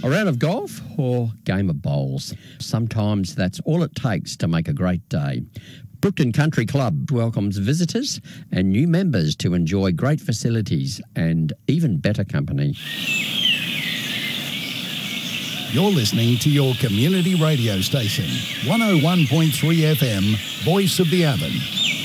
A round of golf or game of bowls. Sometimes that's all it takes to make a great day. Brookton Country Club welcomes visitors and new members to enjoy great facilities and even better company. You're listening to your community radio station, 101.3 FM, Voice of the Avon.